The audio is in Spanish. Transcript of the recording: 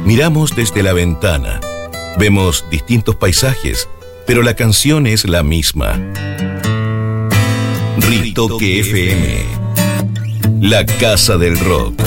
Miramos desde la ventana, vemos distintos paisajes, pero la canción es la misma. Ritoque FM, la casa del rock.